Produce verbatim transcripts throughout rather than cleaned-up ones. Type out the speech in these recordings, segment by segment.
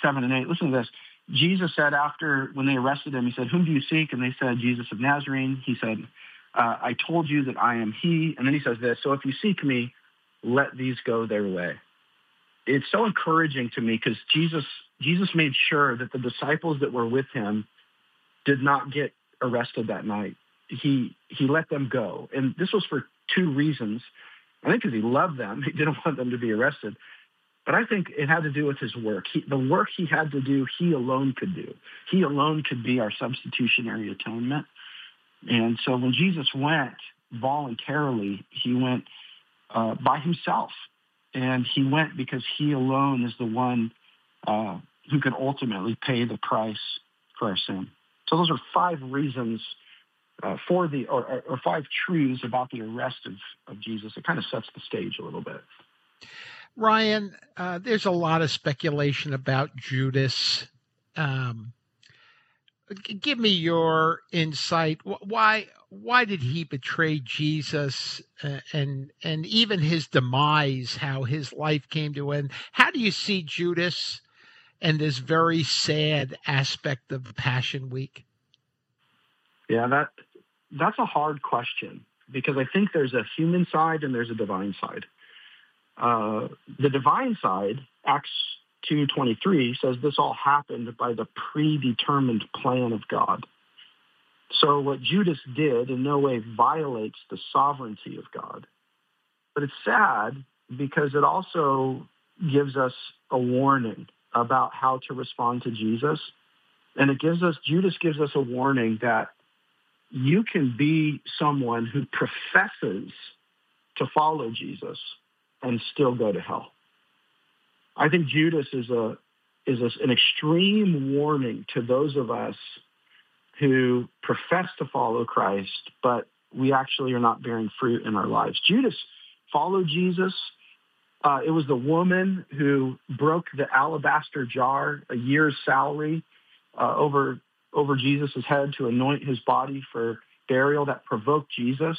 seven and eight. Listen to this. Jesus said after, when they arrested him, he said, "Whom do you seek?" And they said, "Jesus of Nazarene." He said, uh, "I told you that I am he." And then he says this, "So if you seek me, let these go their way." It's so encouraging to me because Jesus, Jesus made sure that the disciples that were with him did not get arrested that night. He, he let them go. And this was for two reasons. I think because he loved them. He didn't want them to be arrested. But I think it had to do with his work. He, the work he had to do, he alone could do. He alone could be our substitutionary atonement. And so when Jesus went voluntarily, he went uh, by himself. And he went because he alone is the one uh, who could ultimately pay the price for our sin. So those are five reasons uh, for the, or, or five truths about the arrest of, of Jesus. It kind of sets the stage a little bit. Ryan, uh, there's a lot of speculation about Judas. Um, g- give me your insight. Why why did he betray Jesus, uh, and and even his demise? How his life came to end? How do you see Judas and this very sad aspect of Passion Week? Yeah, that that's a hard question because I think there's a human side and there's a divine side. Uh, the divine side, Acts two twenty-three, says this all happened by the predetermined plan of God. So what Judas did in no way violates the sovereignty of God. But it's sad because it also gives us a warning about how to respond to Jesus. And it gives us, Judas gives us a warning that you can be someone who professes to follow Jesus and still go to hell. I think Judas is a is a, an extreme warning to those of us who profess to follow Christ, but we actually are not bearing fruit in our lives. Judas followed Jesus. Uh, it was the woman who broke the alabaster jar, a year's salary, uh, over over Jesus' head to anoint his body for burial, that provoked Jesus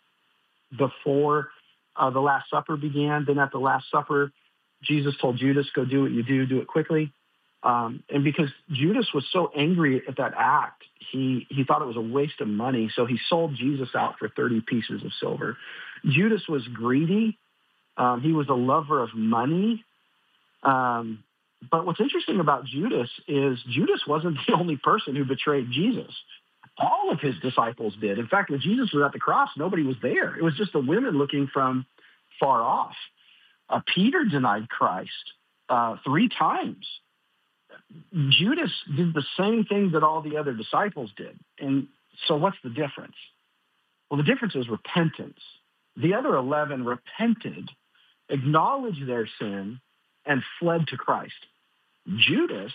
before Uh, the Last Supper began. Then at the Last Supper, Jesus told Judas, "Go do what you do, do it quickly." Um, and because Judas was so angry at that act, he, he thought it was a waste of money, so he sold Jesus out for thirty pieces of silver. Judas was greedy. Um, he was a lover of money. Um, but what's interesting about Judas is Judas wasn't the only person who betrayed Jesus. All of his disciples did. In fact, when Jesus was at the cross, nobody was there. It was just the women looking from far off. Uh, Peter denied Christ uh, three times. Judas did the same thing that all the other disciples did. And so what's the difference? Well, the difference is repentance. The other eleven repented, acknowledged their sin, and fled to Christ. Judas,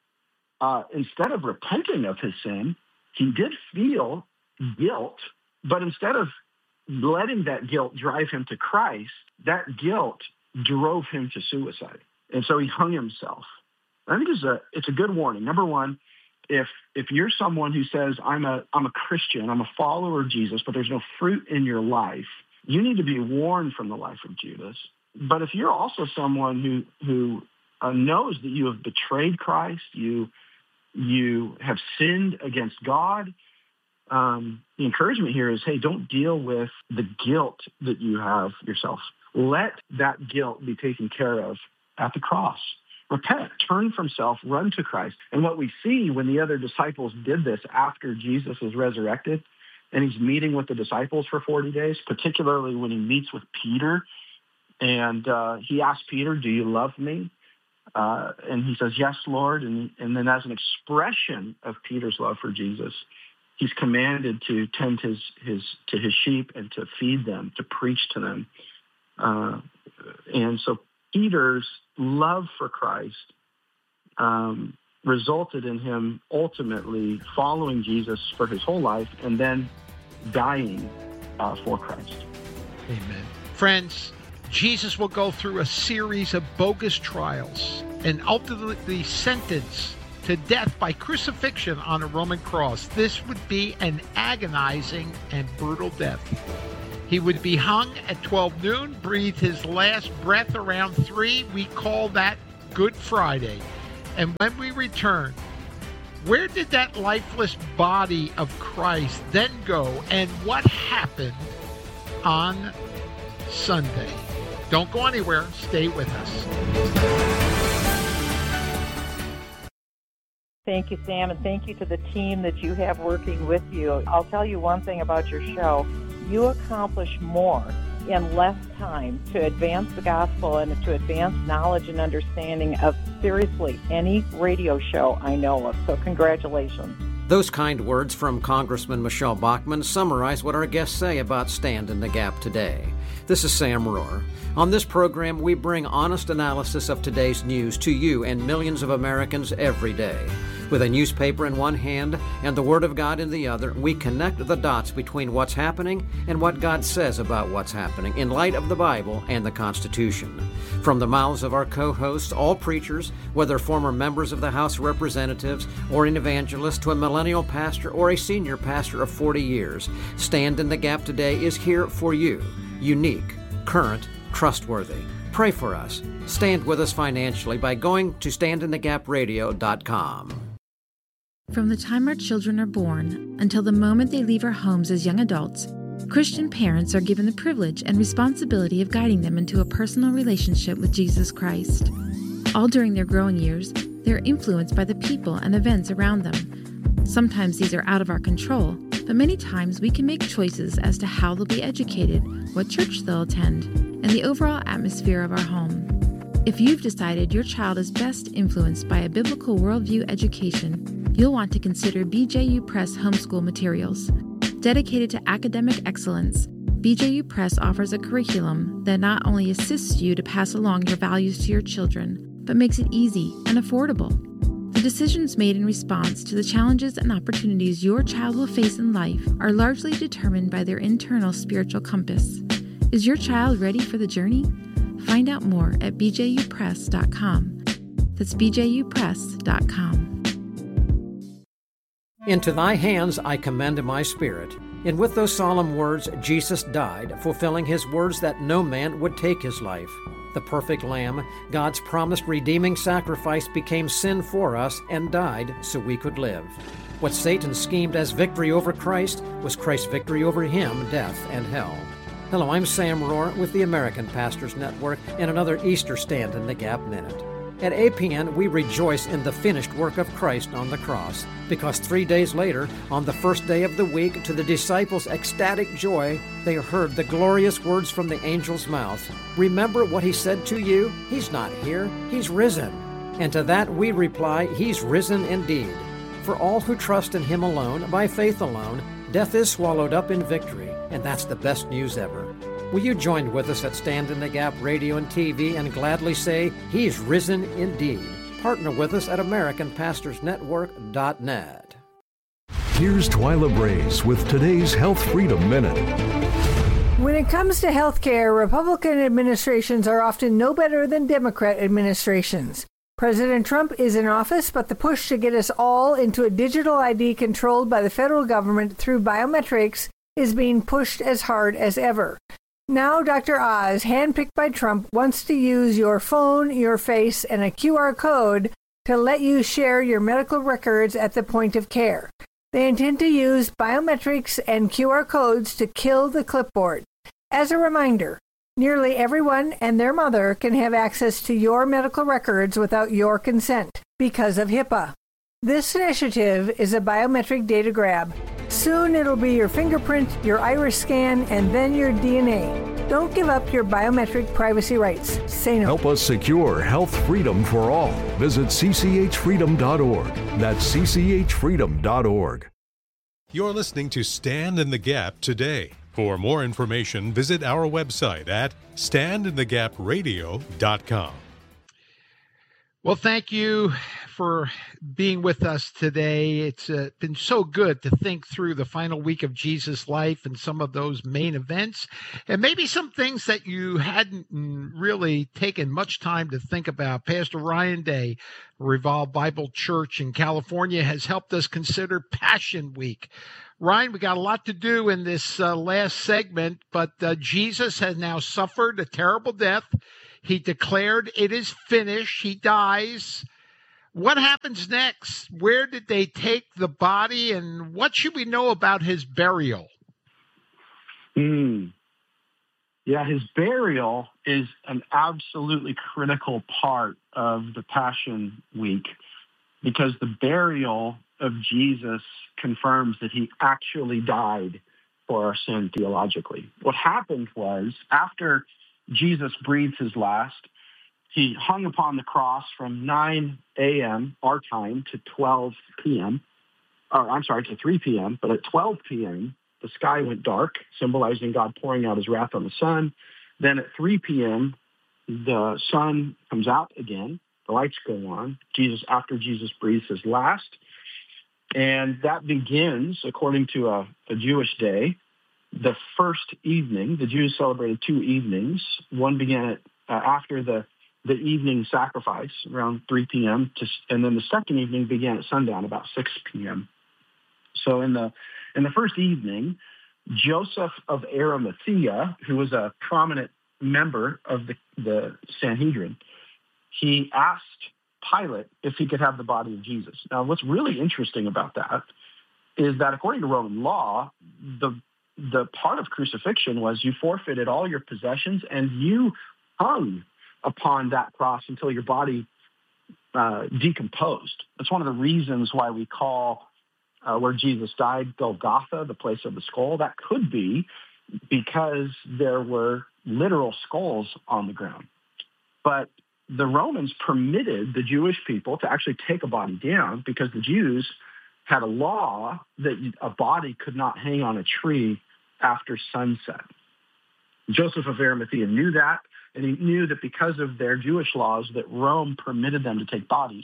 uh, instead of repenting of his sin, he did feel guilt, but instead of letting that guilt drive him to Christ, that guilt drove him to suicide. And so he hung himself. I think it's a, it's a good warning. Number one, if if you're someone who says, I'm a, I'm a Christian, I'm a follower of Jesus, but there's no fruit in your life, you need to be warned from the life of Judas. But if you're also someone who, who uh, knows that you have betrayed Christ, you you have sinned against God, um, the encouragement here is, hey, don't deal with the guilt that you have yourself. Let that guilt be taken care of at the cross. Repent, turn from self, run to Christ. And what we see when the other disciples did this after Jesus was resurrected, and he's meeting with the disciples for forty days, particularly when he meets with Peter, and uh, he asks Peter, "Do you love me?" Uh, and he says, "Yes, Lord." And, and then as an expression of Peter's love for Jesus, he's commanded to tend his, his to his sheep and to feed them, to preach to them. Uh, and so Peter's love for Christ um, resulted in him ultimately following Jesus for his whole life and then dying uh, for Christ. Amen. Friends, Jesus will go through a series of bogus trials and ultimately sentenced to death by crucifixion on a Roman cross. This would be an agonizing and brutal death. He would be hung at twelve noon, breathe his last breath around three. We call that Good Friday. And when we return, where did that lifeless body of Christ then go, and what happened on Sunday? Don't go anywhere. Stay with us. Thank you, Sam, and thank you to the team that you have working with you. I'll tell you one thing about your show. You accomplish more in less time to advance the gospel and to advance knowledge and understanding of seriously any radio show I know of. So congratulations. Those kind words from Congressman Michelle Bachmann summarize what our guests say about Stand in the Gap today. This is Sam Rohr. On this program, we bring honest analysis of today's news to you and millions of Americans every day. With a newspaper in one hand and the Word of God in the other, we connect the dots between what's happening and what God says about what's happening in light of the Bible and the Constitution. From the mouths of our co-hosts, all preachers, whether former members of the House of Representatives or an evangelist to a millennial pastor or a senior pastor of forty years, Stand in the Gap today is here for you. Unique, current, trustworthy. Pray for us. Stand with us financially by going to stand in the gap radio dot com. From the time our children are born until the moment they leave our homes as young adults, Christian parents are given the privilege and responsibility of guiding them into a personal relationship with Jesus Christ. All during their growing years, they're influenced by the people and events around them. Sometimes these are out of our control, but many times we can make choices as to how they'll be educated, what church they'll attend, and the overall atmosphere of our home. If you've decided your child is best influenced by a biblical worldview education, you'll want to consider B J U Press homeschool materials. Dedicated to academic excellence, B J U Press offers a curriculum that not only assists you to pass along your values to your children, but makes it easy and affordable. The decisions made in response to the challenges and opportunities your child will face in life are largely determined by their internal spiritual compass. Is your child ready for the journey? Find out more at b j u press dot com. That's b j u press dot com. Into thy hands I commend my spirit. And with those solemn words, Jesus died, fulfilling his words that no man would take his life. The perfect Lamb, God's promised redeeming sacrifice, became sin for us and died so we could live. What Satan schemed as victory over Christ was Christ's victory over him, death, and hell. Hello, I'm Sam Rohr with the American Pastors Network and another Easter Stand in the Gap Minute. At A P N, we rejoice in the finished work of Christ on the cross, because three days later, on the first day of the week, to the disciples' ecstatic joy, they heard the glorious words from the angel's mouth. Remember what he said to you? He's not here, he's risen. And to that we reply, he's risen indeed. For all who trust in him alone, by faith alone, death is swallowed up in victory, and that's the best news ever. Will you join with us at Stand in the Gap Radio and T V and gladly say, he's risen indeed? Partner with us at american pastors network dot net. Here's Twyla Brace with today's Health Freedom Minute. When it comes to health care, Republican administrations are often no better than Democrat administrations. President Trump is in office, but the push to get us all into a digital I D controlled by the federal government through biometrics is being pushed as hard as ever. Now Doctor Oz, handpicked by Trump, wants to use your phone, your face, and a Q R code to let you share your medical records at the point of care. They intend to use biometrics and Q R codes to kill the clipboard. As a reminder, nearly everyone and their mother can have access to your medical records without your consent because of HIPAA. This initiative is a biometric data grab. Soon it'll be your fingerprint, your iris scan, and then your D N A. Don't give up your biometric privacy rights. Say no. Help us secure health freedom for all. Visit c c h freedom dot org. That's c c h freedom dot org. You're listening to Stand in the Gap today. For more information, visit our website at stand in the gap radio dot com. Well, thank you for being with us today. It's uh, been so good to think through the final week of Jesus' life and some of those main events, and maybe some things that you hadn't really taken much time to think about. Pastor Ryan Day, Revolve Bible Church in California, has helped us consider Passion Week. Ryan, we got a lot to do in this uh, last segment, but uh, Jesus has now suffered a terrible death. He declared it is finished. He dies. What happens next? Where did they take the body, and what should we know about his burial? Hmm. Yeah, his burial is an absolutely critical part of the Passion Week, because the burial of Jesus confirms that he actually died for our sin theologically. What happened was, after Jesus breathed his last, he hung upon the cross from nine a.m. our time to twelve p.m., or I'm sorry, to three p.m., but at twelve p.m., the sky went dark, symbolizing God pouring out his wrath on the sun. Then at three p.m., the sun comes out again. The lights go on. Jesus, after Jesus breathes his last. And that begins, according to a, a Jewish day, the first evening. The Jews celebrated two evenings. One began at, uh, after the, the evening sacrifice, around three p.m., to, and then the second evening began at sundown, about six p.m. So in the in the first evening, Joseph of Arimathea, who was a prominent member of the, the Sanhedrin, he asked Pilate if he could have the body of Jesus. Now, what's really interesting about that is that according to Roman law, the the part of crucifixion was you forfeited all your possessions and you hung upon that cross until your body uh, decomposed. That's one of the reasons why we call uh, where Jesus died Golgotha, the place of the skull. That could be because there were literal skulls on the ground. But the Romans permitted the Jewish people to actually take a body down because the Jews had a law that a body could not hang on a tree after sunset. Joseph of Arimathea knew that, and he knew that because of their Jewish laws that Rome permitted them to take bodies.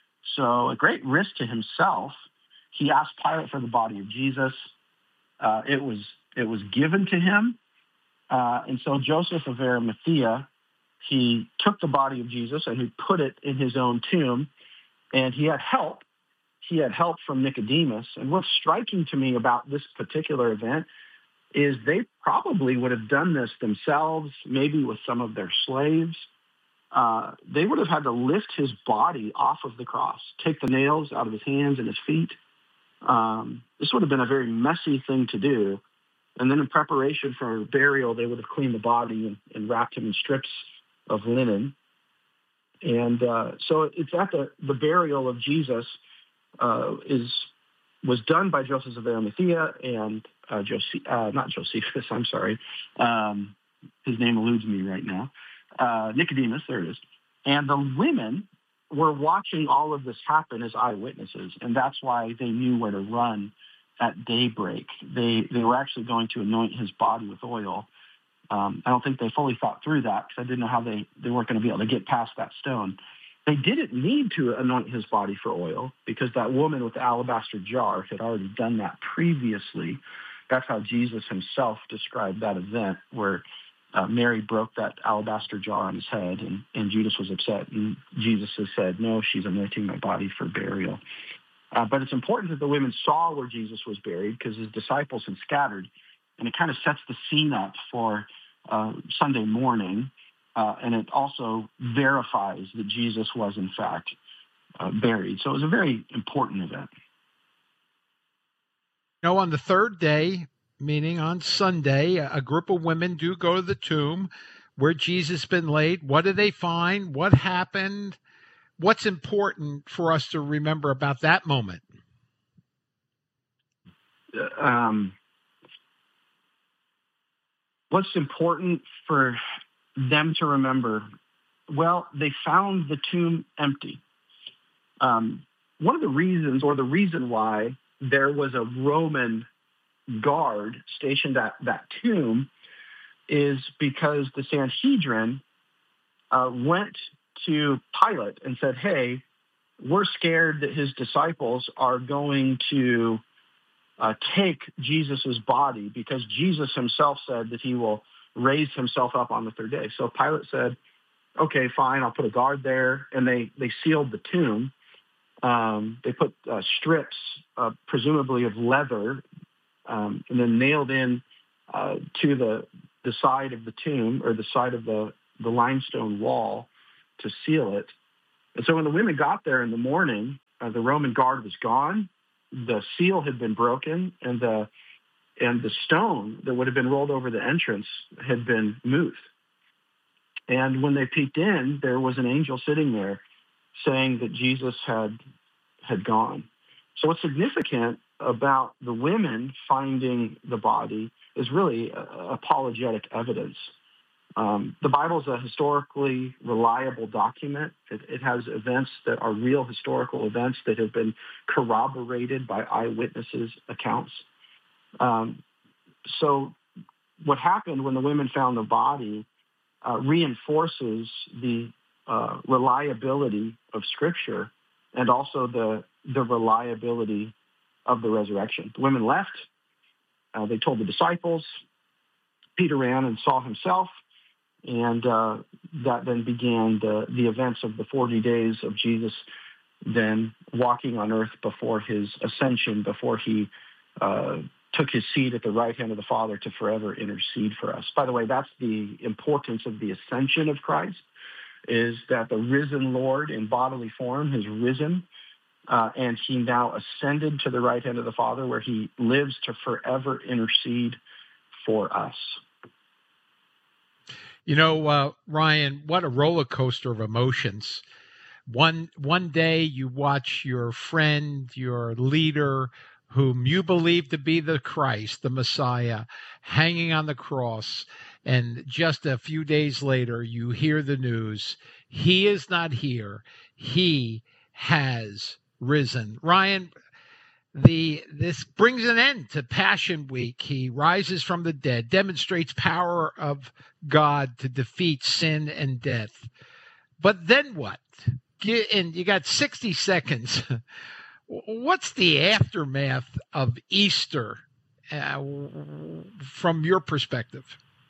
So at great risk to himself, he asked Pilate for the body of Jesus. Uh, it was it was given to him. Uh, and so Joseph of Arimathea, he took the body of Jesus and he put it in his own tomb, and he had help. He had help from Nicodemus. And what's striking to me about this particular event is they probably would have done this themselves, maybe with some of their slaves. Uh, they would have had to lift his body off of the cross, take the nails out of his hands and his feet. Um, this would have been a very messy thing to do. And then in preparation for burial, they would have cleaned the body and, and wrapped him in strips of linen. And uh, so it's at the, the burial of Jesus uh, is was done by Joseph of Arimathea and uh, Jose- uh, not Josephus, I'm sorry. Um, his name eludes me right now. Uh, Nicodemus, there it is. And the women were watching all of this happen as eyewitnesses, and that's why they knew where to run at daybreak. They they were actually going to anoint his body with oil. Um, I don't think they fully thought through that because I didn't know how they, they weren't going to be able to get past that stone. They didn't need to anoint his body for oil because that woman with the alabaster jar had already done that previously. That's how Jesus himself described that event where uh, Mary broke that alabaster jar on his head, and, and Judas was upset. And Jesus has said, no, she's anointing my body for burial. Uh, but it's important that the women saw where Jesus was buried because his disciples had scattered. And it kind of sets the scene up for uh, Sunday morning. Uh, and it also verifies that Jesus was, in fact, uh, buried. So it was a very important event. You know, on the third day, meaning on Sunday, a group of women do go to the tomb where Jesus has been laid. What do they find? What happened? What's important for us to remember about that moment? Um, what's important for them to remember? Well, they found the tomb empty. Um, one of the reasons, or the reason why there was a Roman guard stationed at that tomb is because the Sanhedrin uh, went to Pilate and said, hey, we're scared that his disciples are going to uh, take Jesus's body because Jesus himself said that he will raise himself up on the third day. So Pilate said, okay, fine, I'll put a guard there. And they, they sealed the tomb. Um, they put uh, strips, uh, presumably of leather, um, and then nailed in uh, to the the side of the tomb or the side of the, the limestone wall to seal it. And so when the women got there in the morning, uh, the Roman guard was gone, the seal had been broken, and the and the stone that would have been rolled over the entrance had been moved. And when they peeked in, there was an angel sitting there saying that Jesus had had gone. So what's significant about the women finding the body is really uh, apologetic evidence. Um, the Bible is a historically reliable document. It, it has events that are real historical events that have been corroborated by eyewitnesses' accounts. Um, so what happened when the women found the body uh, reinforces the uh, reliability of Scripture and also the the reliability of the resurrection. The women left. Uh, they told the disciples. Peter ran and saw himself. And uh, that then began the, the events of the forty days of Jesus then walking on earth before his ascension, before he uh, took his seat at the right hand of the Father to forever intercede for us. By the way, that's the importance of the ascension of Christ, is that the risen Lord in bodily form has risen, uh, and he now ascended to the right hand of the Father, where he lives to forever intercede for us. You know, uh, Ryan, what a roller coaster of emotions. One one day you watch your friend, your leader, whom you believe to be the Christ, the Messiah, hanging on the cross. And just a few days later, you hear the news. He is not here. He has risen. Ryan, the this brings an end to Passion Week. He rises from the dead, demonstrates power of God to defeat sin and death. But then what? And you got sixty seconds. What's the aftermath of Easter uh, from your perspective?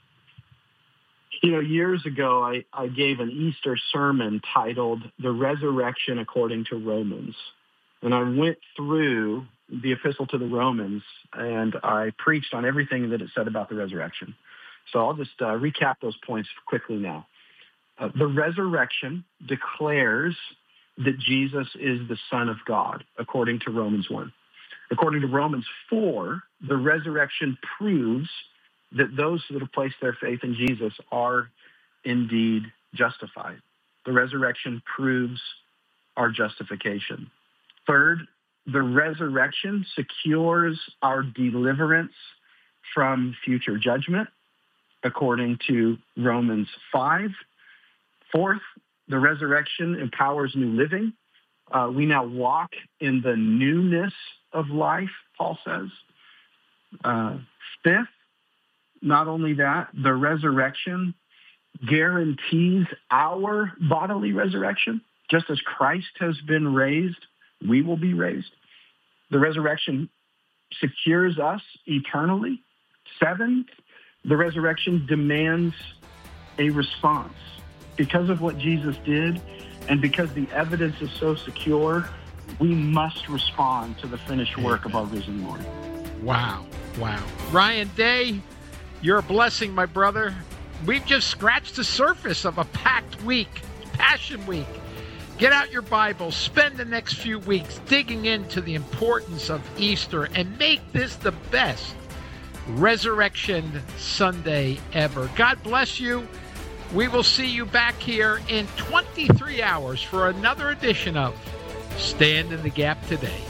You know, years ago, I, I gave an Easter sermon titled The Resurrection According to Romans. And I went through the epistle to the Romans, and I preached on everything that it said about the resurrection. So I'll just uh, recap those points quickly now. Uh, the resurrection declares that Jesus is the Son of God, according to Romans one. According to Romans four, the resurrection proves that those that have placed their faith in Jesus are indeed justified. The resurrection proves our justification. Third, the resurrection secures our deliverance from future judgment, according to Romans five. Fourth, the resurrection empowers new living. Uh, we now walk in the newness of life, Paul says. Uh, fifth, not only that, the resurrection guarantees our bodily resurrection. Just as Christ has been raised, we will be raised. The resurrection secures us eternally. Seventh, the resurrection demands a response. Because of what Jesus did, and because the evidence is so secure, we must respond to the finished work of our risen Lord. Wow. Wow. Ryan Day, you're a blessing, my brother. We've just scratched the surface of a packed week, Passion Week. Get out your Bible, spend the next few weeks digging into the importance of Easter, and make this the best Resurrection Sunday ever. God bless you. We will see you back here in twenty-three hours for another edition of Stand in the Gap Today.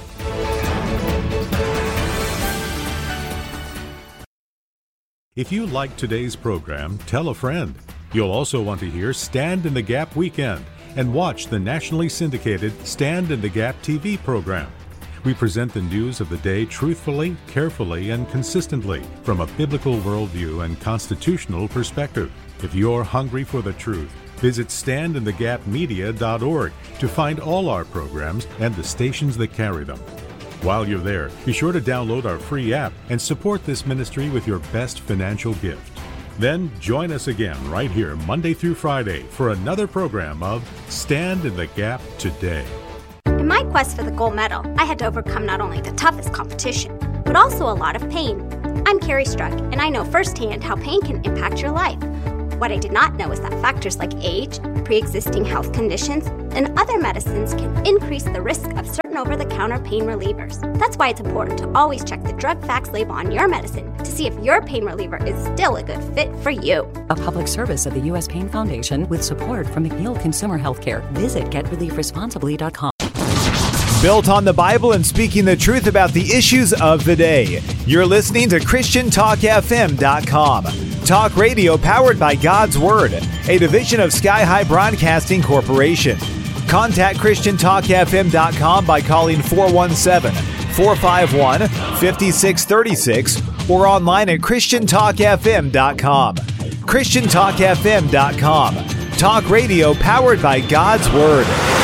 If you like today's program, tell a friend. You'll also want to hear Stand in the Gap Weekend and watch the nationally syndicated Stand in the Gap T V program. We present the news of the day truthfully, carefully, and consistently from a biblical worldview and constitutional perspective. If you're hungry for the truth, visit stand in the gap media dot org to find all our programs and the stations that carry them. While you're there, be sure to download our free app and support this ministry with your best financial gift. Then join us again right here Monday through Friday for another program of Stand in the Gap Today. In my quest for the gold medal, I had to overcome not only the toughest competition, but also a lot of pain. I'm Carrie Struck, and I know firsthand how pain can impact your life. What I did not know is that factors like age, pre-existing health conditions, and other medicines can increase the risk of certain over-the-counter pain relievers. That's why it's important to always check the drug facts label on your medicine to see if your pain reliever is still a good fit for you. A public service of the U S Pain Foundation with support from McNeil Consumer Healthcare. Visit get relief responsibly dot com. Built on the Bible and speaking the truth about the issues of the day. You're listening to Christian Talk F M dot com. Talk radio powered by God's Word, a division of Sky High Broadcasting Corporation. Contact Christian Talk F M dot com by calling four one seven, four five one, five six three six or online at Christian Talk F M dot com. Christian Talk F M dot com. Talk radio powered by God's Word.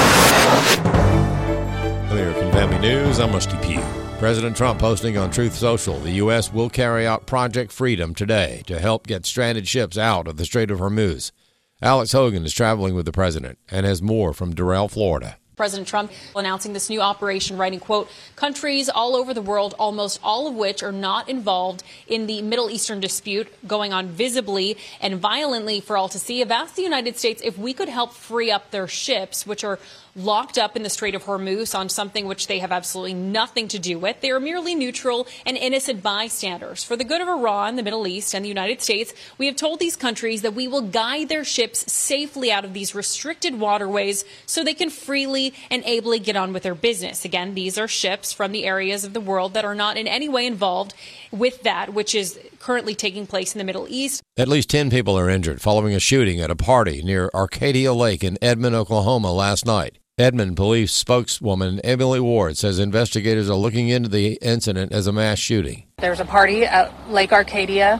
American Family News, I'm Rusty Pugh. President Trump posting on Truth Social, the U S will carry out Project Freedom today to help get stranded ships out of the Strait of Hormuz. Alex Hogan is traveling with the president and has more from Doral, Florida. President Trump announcing this new operation, writing, quote, countries all over the world, almost all of which are not involved in the Middle Eastern dispute going on visibly and violently for all to see, have asked the United States if we could help free up their ships, which are locked up in the Strait of Hormuz on something which they have absolutely nothing to do with. They are merely neutral and innocent bystanders. For the good of Iran, the Middle East, and the United States, we have told these countries that we will guide their ships safely out of these restricted waterways so they can freely and ably get on with their business. Again, these are ships from the areas of the world that are not in any way involved with that, which is currently taking place in the Middle East. At least ten people are injured following a shooting at a party near Arcadia Lake in Edmond, Oklahoma last night. Edmond police spokeswoman Emily Ward says investigators are looking into the incident as a mass shooting. There's a party at Lake Arcadia.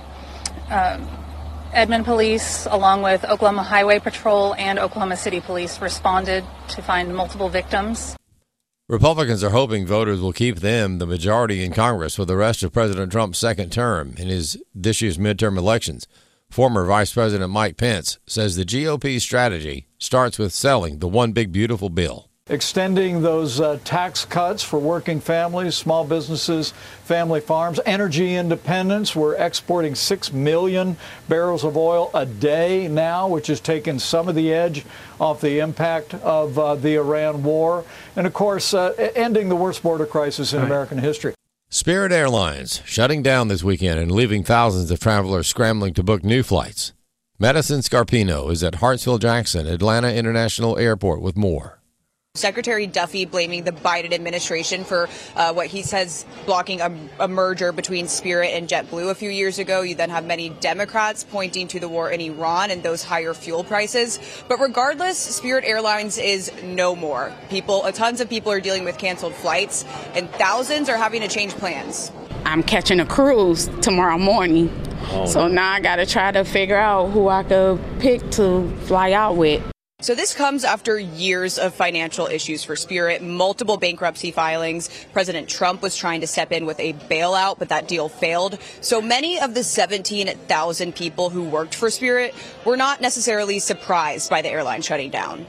Um, Edmond police, along with Oklahoma Highway Patrol and Oklahoma City Police, responded to find multiple victims. Republicans are hoping voters will keep them the majority in Congress for the rest of President Trump's second term in his this year's midterm elections. Former Vice President Mike Pence says the G O P strategy starts with selling the One Big Beautiful Bill. Extending those uh, tax cuts for working families, small businesses, family farms, energy independence. We're exporting six million barrels of oil a day now, which has taken some of the edge off the impact of uh, the Iran war. And, of course, uh, ending the worst border crisis in right. American history. Spirit Airlines shutting down this weekend and leaving thousands of travelers scrambling to book new flights. Madison Scarpino is at Hartsfield-Jackson Atlanta International Airport with more. Secretary Duffy blaming the Biden administration for uh, what he says blocking a, a merger between Spirit and JetBlue a few years ago. You then have many Democrats pointing to the war in Iran and those higher fuel prices. But regardless, Spirit Airlines is no more. People, uh, tons of people are dealing with canceled flights, and thousands are having to change plans. I'm catching a cruise tomorrow morning, oh, so now I got to try to figure out who I could pick to fly out with. So this comes after years of financial issues for Spirit, multiple bankruptcy filings. President Trump was trying to step in with a bailout, but that deal failed. So many of the seventeen thousand people who worked for Spirit were not necessarily surprised by the airline shutting down.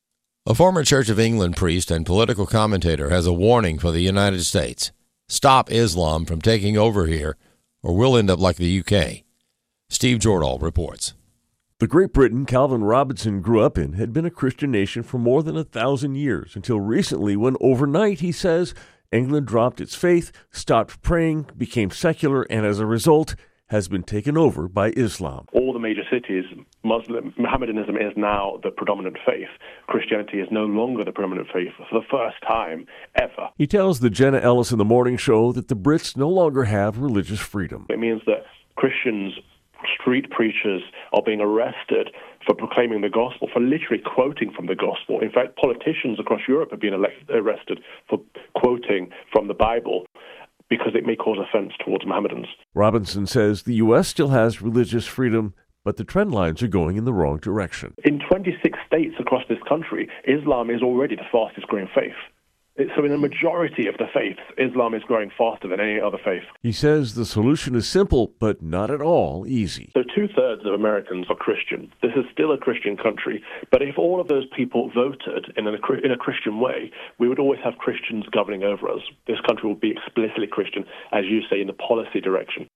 A former Church of England priest and political commentator has a warning for the United States. Stop Islam from taking over here, or we'll end up like the U K. Steve Jordahl reports. The Great Britain Calvin Robinson grew up in had been a Christian nation for more than a thousand years, until recently when overnight, he says, England dropped its faith, stopped praying, became secular, and as a result, has been taken over by Islam. All the major cities, Muslim, Mohammedanism is now the predominant faith. Christianity is no longer the predominant faith for the first time ever. He tells the Jenna Ellis in the Morning Show that the Brits no longer have religious freedom. It means that Christians, street preachers, are being arrested for proclaiming the gospel, for literally quoting from the gospel. In fact, politicians across Europe have been elect- arrested for quoting from the Bible because it may cause offense towards Mohammedans. Robinson says the U S still has religious freedom, but the trend lines are going in the wrong direction. In twenty-six states across this country, Islam is already the fastest growing faith. So in the majority of the faiths, Islam is growing faster than any other faith. He says the solution is simple, but not at all easy. So two-thirds of Americans are Christian. This is still a Christian country, but if all of those people voted in a, in a Christian way, we would always have Christians governing over us. This country will be explicitly Christian, as you say, in the policy direction.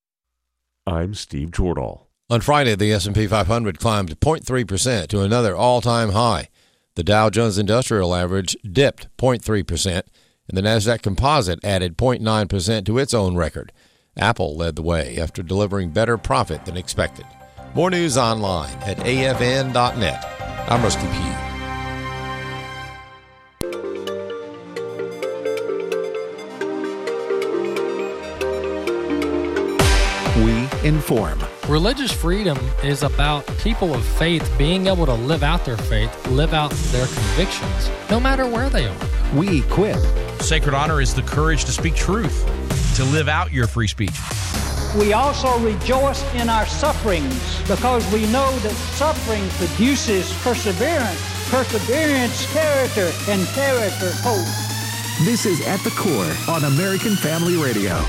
I'm Steve Jordahl. On Friday, the S and P five hundred climbed zero point three percent to another all-time high. The Dow Jones Industrial Average dipped zero point three percent, and the NASDAQ Composite added zero point nine percent to its own record. Apple led the way after delivering better profit than expected. More news online at A F N dot net. I'm Rusty Pugh. We inform. Religious freedom is about people of faith being able to live out their faith, live out their convictions, no matter where they are. We equip. Sacred honor is the courage to speak truth, to live out your free speech. We also rejoice in our sufferings because we know that suffering produces perseverance, perseverance, character, and character, hope. This is At the Core on American Family Radio.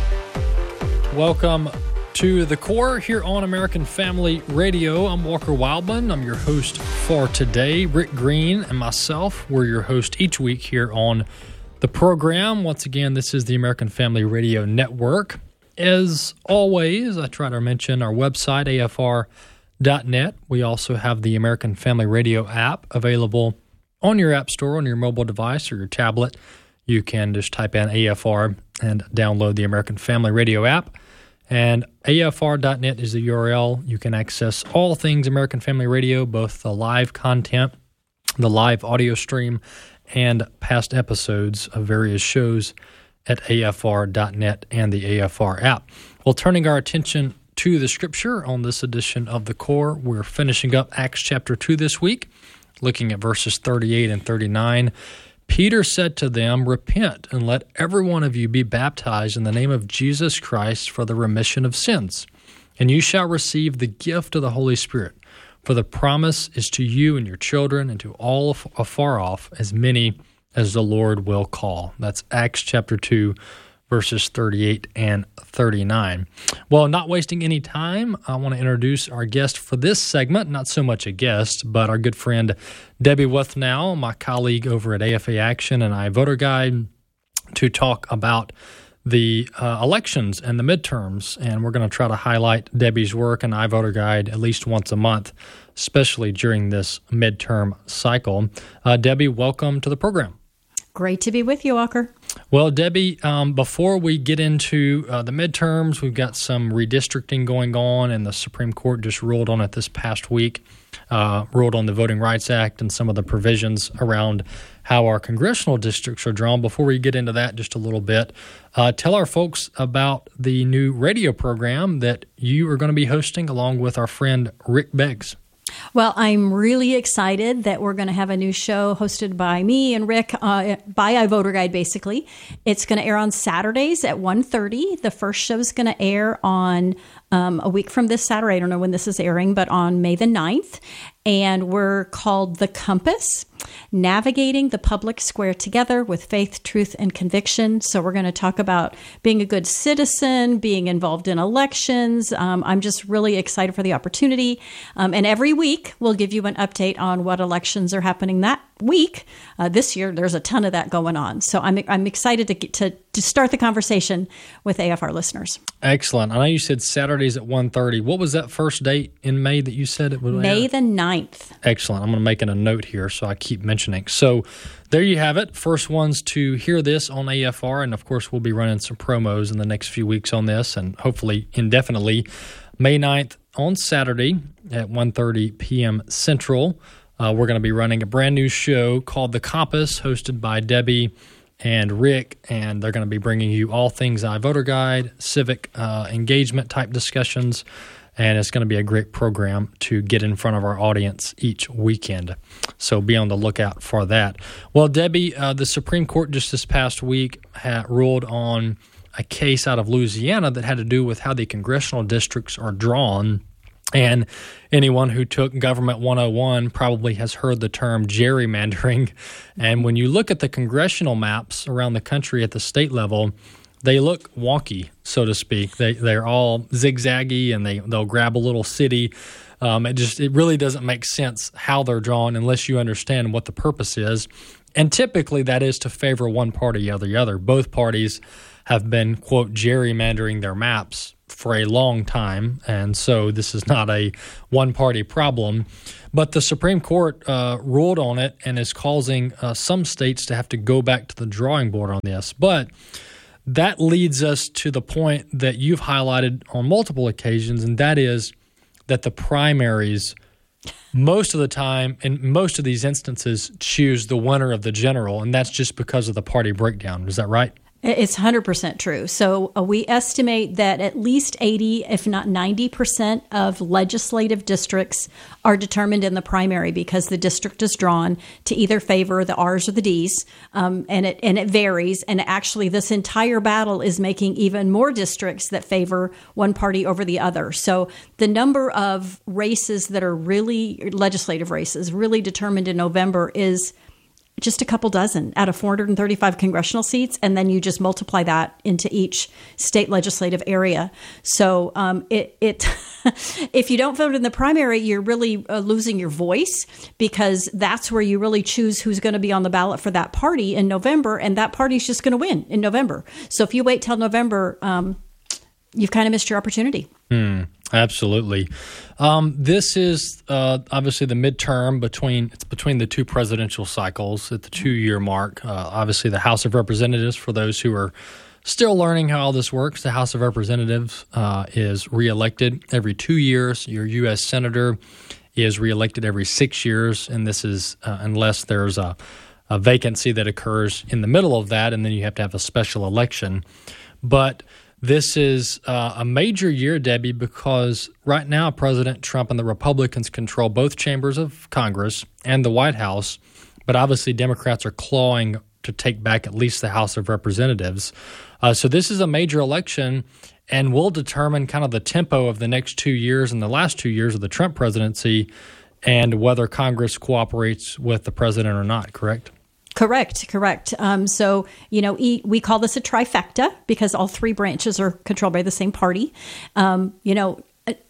Welcome to The Core here on American Family Radio. I'm Walker Wildman. I'm your host for today. Rick Green and myself, we're your host each week here on the program. Once again, this is the American Family Radio Network. As always, I try to mention our website, A F R dot net. We also have the American Family Radio app available on your app store, on your mobile device or your tablet. You can just type in A F R and download the American Family Radio app. And A F R dot net is the U R L. You can access all things American Family Radio, both the live content, the live audio stream, and past episodes of various shows at A F R dot net and the A F R app. Well, turning our attention to the Scripture on this edition of The Core, we're finishing up Acts chapter two this week, looking at verses thirty-eight and thirty-nine. Peter said to them, "Repent, and let every one of you be baptized in the name of Jesus Christ for the remission of sins, and you shall receive the gift of the Holy Spirit. For the promise is to you and your children and to all afar off, as many as the Lord will call." That's Acts chapter two, verses thirty-eight and thirty-nine. Well, not wasting any time, I want to introduce our guest for this segment. Not so much a guest, but our good friend Debbie Wuthnow, my colleague over at A F A Action and iVoter Guide, to talk about the uh, elections and the midterms. And we're going to try to highlight Debbie's work in iVoter Guide at least once a month, especially during this midterm cycle. Uh, Debbie, welcome to the program. Great to be with you, Walker. Well, Debbie, um, before we get into uh, the midterms, we've got some redistricting going on, and the Supreme Court just ruled on it this past week, uh, ruled on the Voting Rights Act and some of the provisions around how our congressional districts are drawn. Before we get into that just a little bit, uh, tell our folks about the new radio program that you are going to be hosting along with our friend Rick Beggs. Well, I'm really excited that we're going to have a new show hosted by me and Rick, uh, by iVoter Guide, basically. It's going to air on Saturdays at one thirty. The first show is going to air on um, a week from this Saturday. I don't know when this is airing, but on May the ninth. And we're called The Compass, Navigating the Public Square Together with Faith, Truth, and Conviction. So we're going to talk about being a good citizen, being involved in elections. Um, I'm just really excited for the opportunity. Um, and every week, we'll give you an update on what elections are happening that week. Uh, this year, there's a ton of that going on. So I'm I'm excited to get to, to start the conversation with A F R listeners. Excellent. I know you said Saturdays at one thirty. What was that first date in May that you said it would air? May the ninth. Excellent. I'm going to make it a note here so I keep mentioning. So there you have it. First ones to hear this on A F R. And, of course, we'll be running some promos in the next few weeks on this and hopefully indefinitely. May ninth on Saturday at one thirty p.m. Central. Uh, we're going to be running a brand new show called The Compass, hosted by Debbie and Rick, and they're going to be bringing you all things iVoter Guide, civic uh, engagement type discussions, and it's going to be a great program to get in front of our audience each weekend. So be on the lookout for that. Well, Debbie, uh, the Supreme Court just this past week had ruled on a case out of Louisiana that had to do with how the congressional districts are drawn. And anyone who took Government one oh one probably has heard the term gerrymandering. And when you look at the congressional maps around the country at the state level, they look wonky, so to speak. They, they're all zigzaggy, and they, they'll grab a little city. Um, it just it really doesn't make sense how they're drawn unless you understand what the purpose is. And typically that is to favor one party or the other. Both parties have been, quote, gerrymandering their maps for a long time. And so this is not a one-party problem. But the Supreme Court uh, ruled on it and is causing uh, some states to have to go back to the drawing board on this. But that leads us to the point that you've highlighted on multiple occasions, and that is that the primaries most of the time, in most of these instances, choose the winner of the general, and that's just because of the party breakdown. Is that right? It's one hundred percent true. So uh, we estimate that at least eighty, if not ninety percent of legislative districts are determined in the primary because the district is drawn to either favor the R's or the D's, um, and it and it varies. And actually, this entire battle is making even more districts that favor one party over the other. So the number of races that are really legislative races really determined in November is just a couple dozen out of four hundred thirty-five congressional seats, and then you just multiply that into each state legislative area. So um, it, it if you don't vote in the primary, you're really uh, losing your voice, because that's where you really choose who's going to be on the ballot for that party in November, and that party's just going to win in November. So if you wait till November, um, you've kind of missed your opportunity. Hmm. Absolutely. Um, this is uh, obviously the midterm between it's between the two presidential cycles at the two-year mark. Uh, obviously, the House of Representatives, for those who are still learning how all this works, the House of Representatives uh, is reelected every two years. Your U S Senator is reelected every six years, and this is uh, unless there's a, a vacancy that occurs in the middle of that, and then you have to have a special election. But this is uh, a major year, Debbie, because right now President Trump and the Republicans control both chambers of Congress and the White House, but obviously Democrats are clawing to take back at least the House of Representatives. Uh, so this is a major election and will determine kind of the tempo of the next two years and the last two years of the Trump presidency and whether Congress cooperates with the president or not, correct? Correct, correct. Um, so, you know, e- we call this a trifecta because all three branches are controlled by the same party. Um, you know,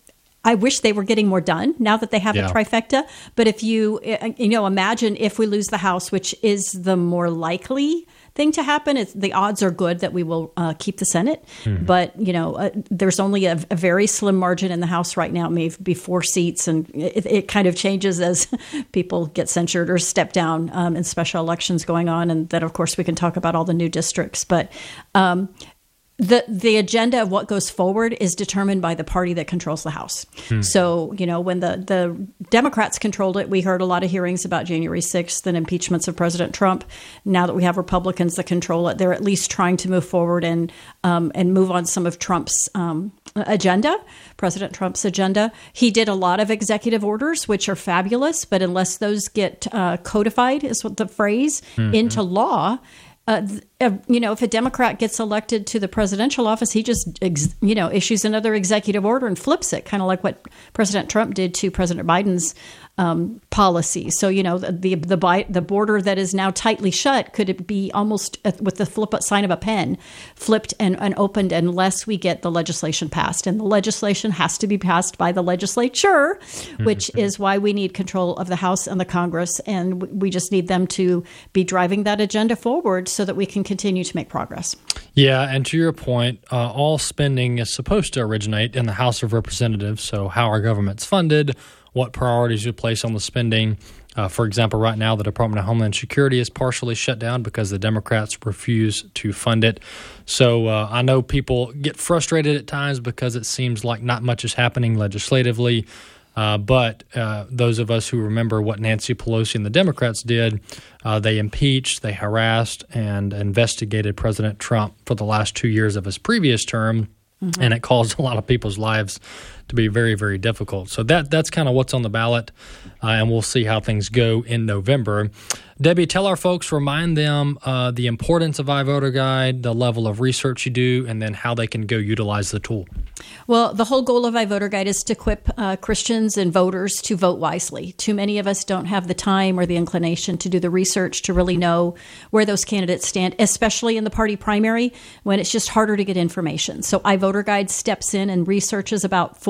I wish they were getting more done now that they have yeah. a trifecta. But if you, you know, imagine if we lose the House, which is the more likely thing to happen, it's, the odds are good that we will uh, keep the Senate. Mm-hmm. But, you know, uh, there's only a, a very slim margin in the House right now, maybe four seats. And it, it kind of changes as people get censured or step down um, in special elections going on. And then, of course, we can talk about all the new districts. But um The the agenda of what goes forward is determined by the party that controls the House. Hmm. So, you know, when the, the Democrats controlled it, we heard a lot of hearings about January sixth and impeachments of President Trump. Now that we have Republicans that control it, they're at least trying to move forward and um, and move on some of Trump's um, agenda, President Trump's agenda. He did a lot of executive orders, which are fabulous, but unless those get uh, codified, is what the phrase, mm-hmm. into law, Uh, uh, you know, if a Democrat gets elected to the presidential office, he just, ex- you know, issues another executive order and flips it, kind of like what President Trump did to President Biden's um, policy. So, you know, the the the, the border that is now tightly shut, could it be almost uh, with the flip sign of a pen, flipped and, and opened unless we get the legislation passed. And the legislation has to be passed by the legislature, which is why we need control of the House and the Congress. And we just need them to be driving that agenda forward so that we can continue to make progress. Yeah, and to your point, uh, all spending is supposed to originate in the House of Representatives. So how our government's funded, what priorities you place on the spending. Uh, for example, right now, the Department of Homeland Security is partially shut down because the Democrats refuse to fund it. So uh, I know people get frustrated at times because it seems like not much is happening legislatively. Uh, but uh, those of us who remember what Nancy Pelosi and the Democrats did, uh, they impeached, they harassed, and investigated President Trump for the last two years of his previous term, mm-hmm. and it caused a lot of people's lives to be very, very difficult. So that that's kind of what's on the ballot, uh, and we'll see how things go in November. Debbie, tell our folks, remind them uh, the importance of iVoter Guide, the level of research you do, and then how they can go utilize the tool. Well, the whole goal of iVoter Guide is to equip uh, Christians and voters to vote wisely. Too many of us don't have the time or the inclination to do the research to really know where those candidates stand, especially in the party primary when it's just harder to get information. So iVoter Guide steps in and researches about four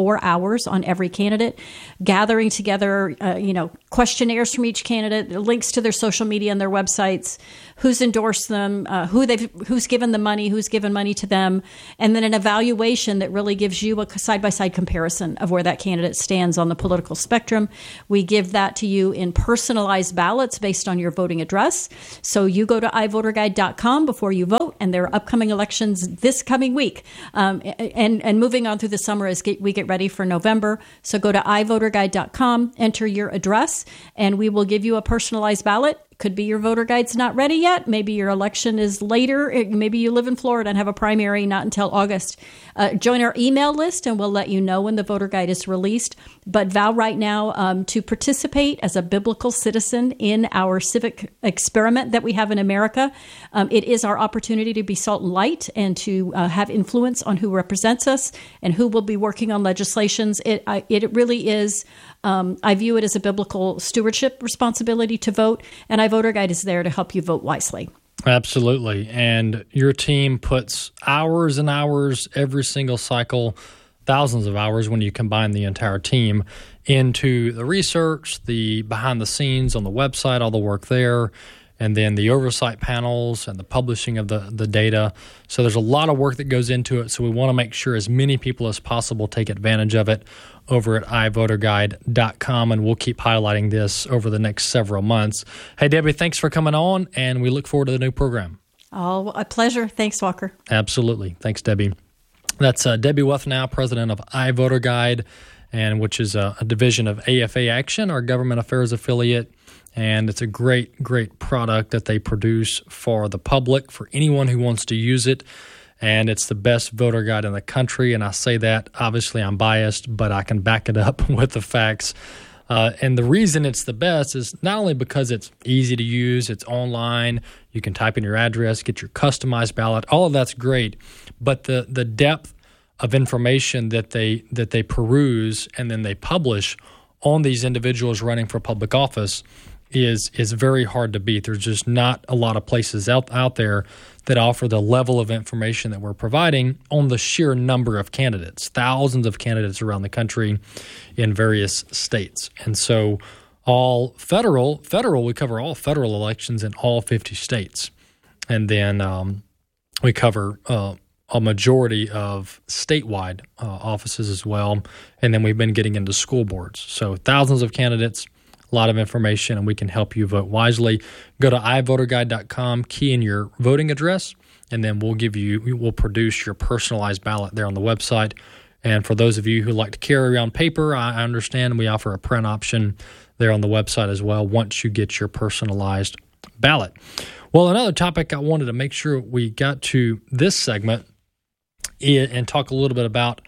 four hours on every candidate, gathering together, uh, you know, questionnaires from each candidate, links to their social media and their websites, who's endorsed them, uh, who they've, who's given the money, who's given money to them, and then an evaluation that really gives you a side-by-side comparison of where that candidate stands on the political spectrum. We give that to you in personalized ballots based on your voting address. So you go to i voter guide dot com before you vote, and there are upcoming elections this coming week. Um, and, and moving on through the summer as get, we get ready for November. So go to i voter guide dot com, enter your address, and we will give you a personalized ballot. Could be your voter guide's not ready yet. Maybe your election is later. Maybe you live in Florida and have a primary not until August. Uh, join our email list and we'll let you know when the voter guide is released. But vow right now um, to participate as a biblical citizen in our civic experiment that we have in America. Um, it is our opportunity to be salt and light and to uh, have influence on who represents us and who will be working on legislations. It, I, it really is, um, I view it as a biblical stewardship responsibility to vote, and I Voter Guide is there to help you vote wisely. Absolutely. And your team puts hours and hours every single cycle, thousands of hours when you combine the entire team, into the research, the behind the scenes on the website, all the work there, and then the oversight panels and the publishing of the, the data. So there's a lot of work that goes into it. So we want to make sure as many people as possible take advantage of it over at i voter guide dot com, and we'll keep highlighting this over the next several months. Hey, Debbie, thanks for coming on, and we look forward to the new program. Oh, a pleasure. Thanks, Walker. Absolutely. Thanks, Debbie. That's uh, Debbie Wethnow, president of iVoterGuide, and which is a, a division of A F A Action, our government affairs affiliate. And it's a great, great product that they produce for the public, for anyone who wants to use it. And it's the best voter guide in the country. And I say that, obviously I'm biased, but I can back it up with the facts. Uh, and the reason it's the best is not only because it's easy to use, it's online, you can type in your address, get your customized ballot, all of that's great. But the the depth of information that they that they peruse and then they publish on these individuals running for public office is is very hard to beat. There's just not a lot of places out, out there that offer the level of information that we're providing on the sheer number of candidates, thousands of candidates around the country in various states. And so all federal, federal, we cover all federal elections in all fifty states. And then um, we cover uh, a majority of statewide uh, offices as well. And then we've been getting into school boards. So thousands of candidates, a lot of information, and we can help you vote wisely. Go to i voter guide dot com, key in your voting address, and then we'll give you, we will produce your personalized ballot there on the website. And for those of you who like to carry around paper, I understand we offer a print option there on the website as well once you get your personalized ballot. Well, another topic I wanted to make sure we got to this segment and talk a little bit about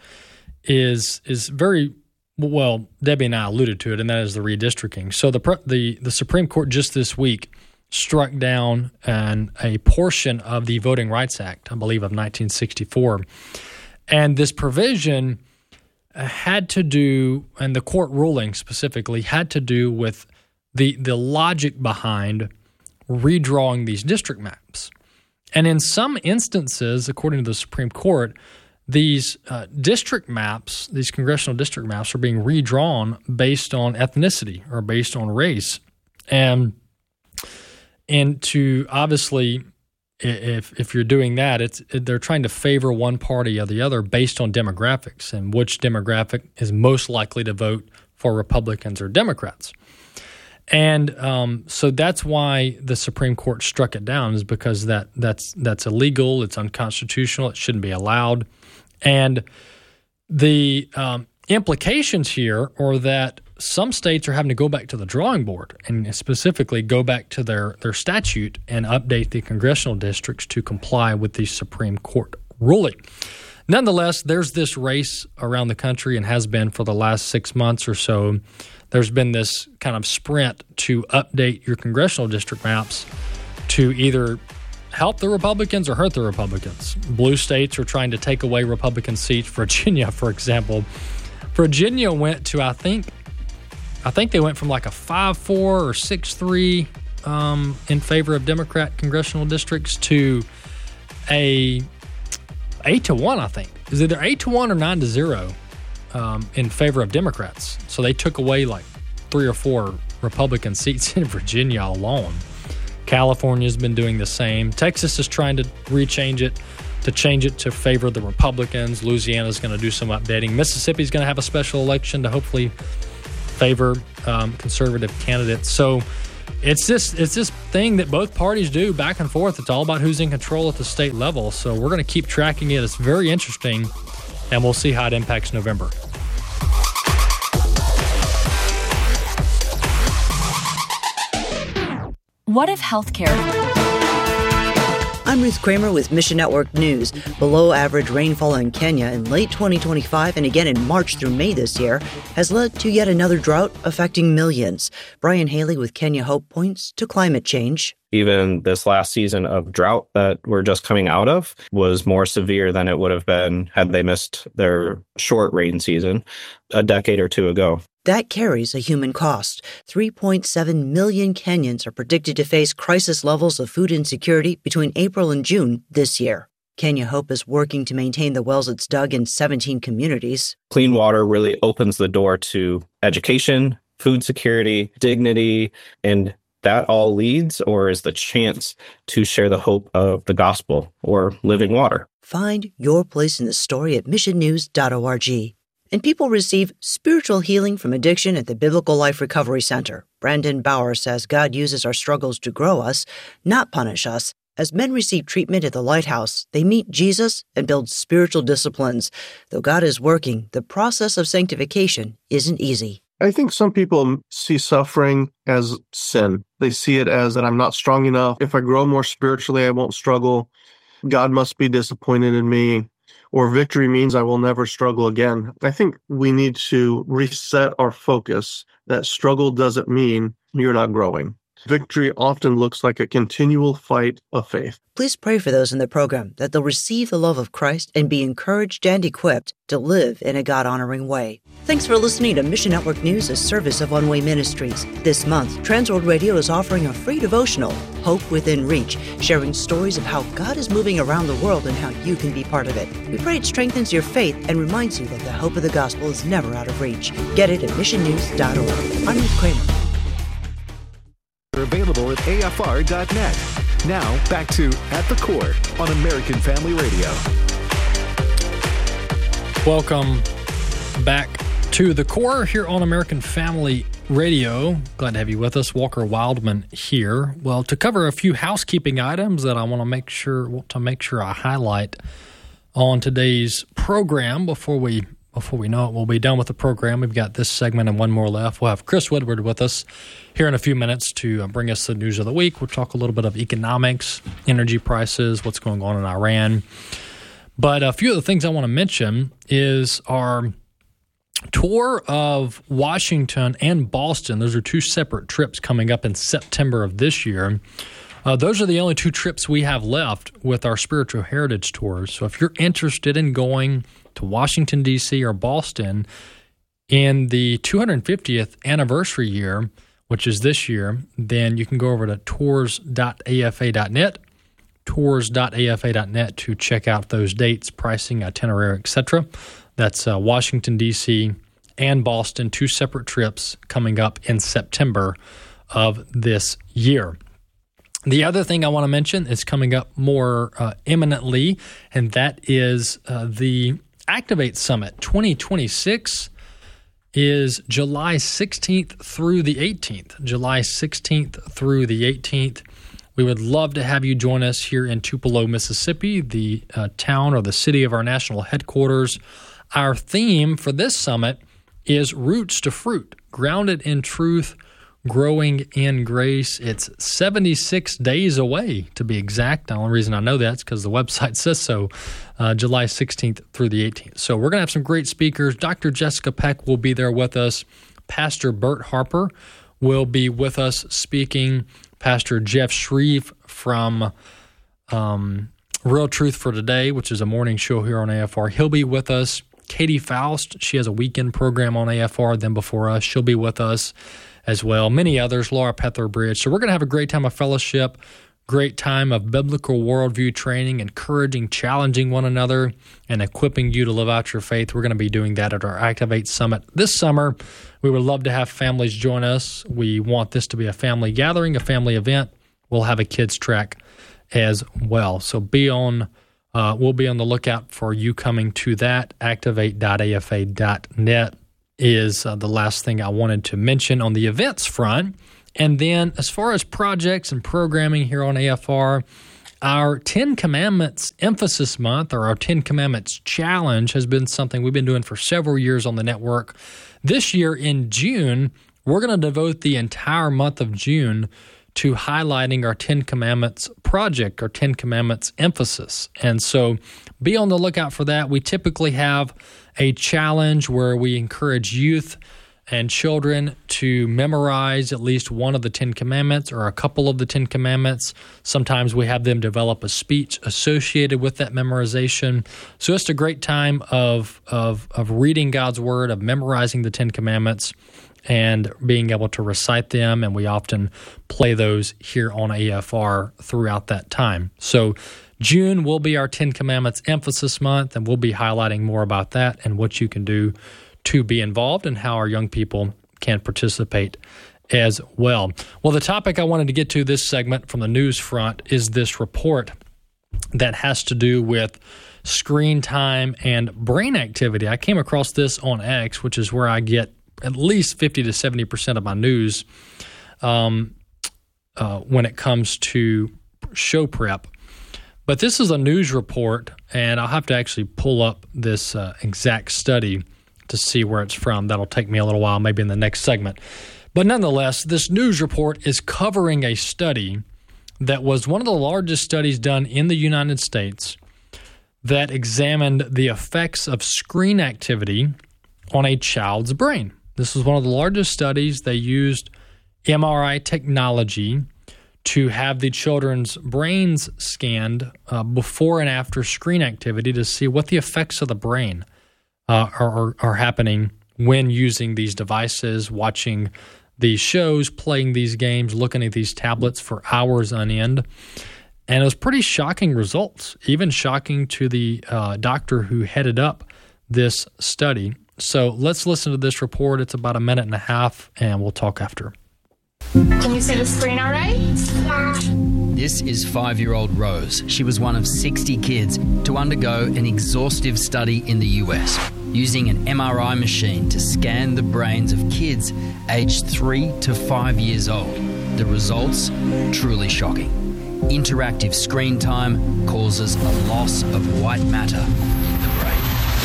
is is very well, Debbie and I alluded to it, and that is the redistricting. So the the the Supreme Court just this week struck down an, a portion of the Voting Rights Act, I believe, of nineteen sixty-four. And this provision had to do, and the court ruling specifically, had to do with the the logic behind redrawing these district maps. And in some instances, according to the Supreme Court, these uh, district maps, these congressional district maps, are being redrawn based on ethnicity or based on race. And and to obviously, if if you're doing that, it's they're trying to favor one party or the other based on demographics and which demographic is most likely to vote for Republicans or Democrats. And um, so that's why the Supreme Court struck it down, is because that that's that's illegal, it's unconstitutional, it shouldn't be allowed. And the um, implications here are that some states are having to go back to the drawing board and specifically go back to their, their statute and update the congressional districts to comply with the Supreme Court ruling. Nonetheless, there's this race around the country and has been for the last six months or so. There's been this kind of sprint to update your congressional district maps to either help the Republicans or hurt the Republicans. Blue states are trying to take away Republican seats. Virginia, for example. Virginia went to, I think, I think they went from like a five four or six three um, in favor of Democrat congressional districts to a eight to one, I think. Is either eight to one or nine to zero um, in favor of Democrats. So they took away like three or four Republican seats in Virginia alone. California's been doing the same. Texas is trying to rechange it, to change it to favor the Republicans. Louisiana's going to do some updating. Mississippi's going to have a special election to hopefully favor um, conservative candidates. So it's this it's this thing that both parties do back and forth. It's all about who's in control at the state level. So we're going to keep tracking it. It's very interesting, and we'll see how it impacts November. What if healthcare? I'm Ruth Kramer with Mission Network News. Below average rainfall in Kenya in late twenty twenty-five and again in March through May this year has led to yet another drought affecting millions. Brian Haley with Kenya Hope points to climate change. Even this last season of drought that we're just coming out of was more severe than it would have been had they missed their short rain season a decade or two ago. That carries a human cost. three point seven million Kenyans are predicted to face crisis levels of food insecurity between April and June this year. Kenya Hope is working to maintain the wells it's dug in seventeen communities. Clean water really opens the door to education, food security, dignity, and that all leads or is the chance to share the hope of the gospel or living water. Find your place in the story at mission news dot org. And people receive spiritual healing from addiction at the Biblical Life Recovery Center. Brandon Bauer says God uses our struggles to grow us, not punish us. As men receive treatment at the Lighthouse, they meet Jesus and build spiritual disciplines. Though God is working, the process of sanctification isn't easy. I think some people see suffering as sin. They see it as that I'm not strong enough. If I grow more spiritually, I won't struggle. God must be disappointed in me. Or victory means I will never struggle again. I think we need to reset our focus that struggle doesn't mean you're not growing. Victory often looks like a continual fight of faith. Please pray for those in the program that they'll receive the love of Christ and be encouraged and equipped to live in a God-honoring way. Thanks for listening to Mission Network News, a service of One Way Ministries. This month, Transworld Radio is offering a free devotional, Hope Within Reach, sharing stories of how God is moving around the world and how you can be part of it. We pray it strengthens your faith and reminds you that the hope of the gospel is never out of reach. Get it at mission news dot org. I'm Ruth Kramer. Available at A F R dot net. Now, back to At the Core on American Family Radio. Welcome back to The Core here on American Family Radio. Glad to have you with us. Walker Wildman here. Well, to cover a few housekeeping items that I want to make sure want to make sure I highlight on today's program before we Before we know it, we'll be done with the program. We've got this segment and one more left. We'll have Chris Woodward with us here in a few minutes to bring us the news of the week. We'll talk a little bit of economics, energy prices, what's going on in Iran. But a few of the things I want to mention is our tour of Washington and Boston. Those are two separate trips coming up in September of this year. Uh, those are the only two trips we have left with our spiritual heritage tours. So if you're interested in going to Washington, D C or Boston in the two hundred fiftieth anniversary year, which is this year, then you can go over to tours dot A F A dot net, tours dot A F A dot net to check out those dates, pricing, itinerary, et cetera. That's uh, Washington, D C and Boston, two separate trips coming up in September of this year. The other thing I want to mention is coming up more uh, imminently, and that is uh, the Activate Summit twenty twenty-six is July sixteenth through the eighteenth. July sixteenth through the eighteenth. We would love to have you join us here in Tupelo, Mississippi, the uh, town or the city of our national headquarters. Our theme for this summit is Roots to Fruit, grounded in truth, growing in grace. It's seventy-six days away, to be exact. The only reason I know that is because the website says so, uh, July sixteenth through the eighteenth. So we're going to have some great speakers. Doctor Jessica Peck will be there with us. Pastor Bert Harper will be with us speaking. Pastor Jeff Shreve from um, Real Truth for Today, which is a morning show here on A F R. He'll be with us. Katie Faust, she has a weekend program on A F R then before us. She'll be with us as well. Many others, Laura Petherbridge. So we're going to have a great time of fellowship, great time of biblical worldview training, encouraging, challenging one another, and equipping you to live out your faith. We're going to be doing that at our Activate Summit this summer. We would love to have families join us. We want this to be a family gathering, a family event. We'll have a kids track as well. So be on, uh, we'll be on the lookout for you coming to that. activate dot a f a dot net is uh, the last thing I wanted to mention on the events front. And then as far as projects and programming here on A F R, our Ten Commandments Emphasis Month, or our Ten Commandments Challenge, has been something we've been doing for several years on the network. This year in June, we're going to devote the entire month of June to highlighting our Ten Commandments project, our Ten Commandments emphasis. And so be on the lookout for that. We typically have a challenge where we encourage youth and children to memorize at least one of the Ten Commandments or a couple of the Ten Commandments. Sometimes we have them develop a speech associated with that memorization. So it's a great time of, of, of reading God's Word, of memorizing the Ten Commandments, and being able to recite them, and we often play those here on A F R throughout that time. So June will be our Ten Commandments Emphasis Month, and we'll be highlighting more about that and what you can do to be involved and how our young people can participate as well. Well, the topic I wanted to get to this segment from the news front is this report that has to do with screen time and brain activity. I came across this on X, which is where I get at least fifty to seventy percent of my news um, uh, when it comes to show prep. But this is a news report, and I'll have to actually pull up this uh, exact study to see where it's from. That'll take me a little while, maybe in the next segment. But nonetheless, this news report is covering a study that was one of the largest studies done in the United States that examined the effects of screen activity on a child's brain. This was one of the largest studies. They used M R I technology to have the children's brains scanned uh, before and after screen activity to see what the effects of the brain uh, are, are happening when using these devices, watching these shows, playing these games, looking at these tablets for hours on end. And it was pretty shocking results, even shocking to the uh, doctor who headed up this study. So let's listen to this report. It's about a minute and a half, and we'll talk after. Can you see the screen all right? Yeah. This is five-year-old Rose. She was one of sixty kids to undergo an exhaustive study in the U S using an M R I machine to scan the brains of kids aged three to five years old. The results, truly shocking. Interactive screen time causes a loss of white matter in the brain.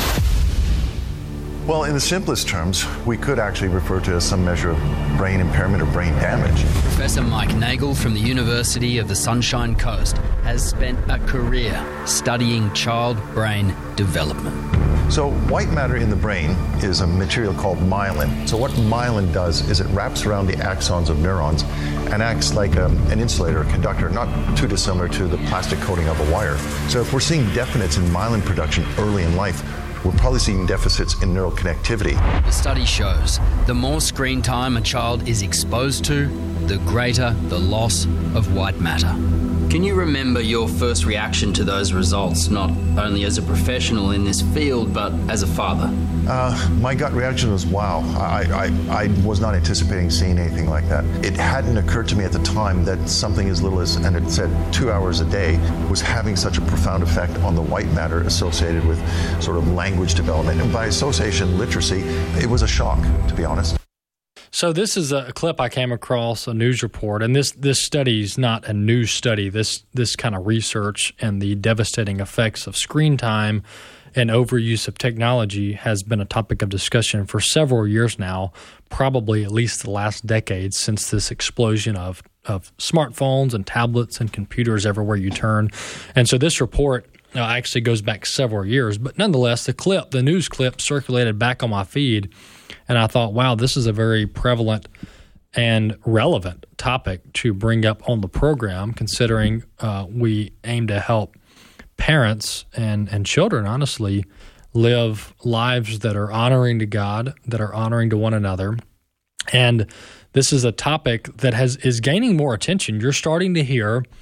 Well, in the simplest terms, we could actually refer to it as some measure of brain impairment or brain damage. Professor Mike Nagel from the University of the Sunshine Coast has spent a career studying child brain development. So white matter in the brain is a material called myelin. So what myelin does is it wraps around the axons of neurons and acts like um, an insulator, a conductor, not too dissimilar to the plastic coating of a wire. So if we're seeing deficits in myelin production early in life, we're probably seeing deficits in neural connectivity. The study shows the more screen time a child is exposed to, the greater the loss of white matter. Can you remember your first reaction to those results, not only as a professional in this field, but as a father? Uh, my gut reaction was, wow, I, I, I was not anticipating seeing anything like that. It hadn't occurred to me at the time that something as little as, and it said two hours a day, was having such a profound effect on the white matter associated with sort of language development. And by association, literacy, it was a shock, to be honest. So this is a clip I came across, a news report, and this this study is not a news study. This this kind of research and the devastating effects of screen time and overuse of technology has been a topic of discussion for several years now, probably at least the last decade since this explosion of, of smartphones and tablets and computers everywhere you turn. And so this report uh, actually goes back several years, but nonetheless, the clip, the news clip circulated back on my feed. And I thought, wow, this is a very prevalent and relevant topic to bring up on the program, considering uh, we aim to help parents and, and children, honestly, live lives that are honoring to God, that are honoring to one another. And this is a topic that has is gaining more attention. You're starting to hear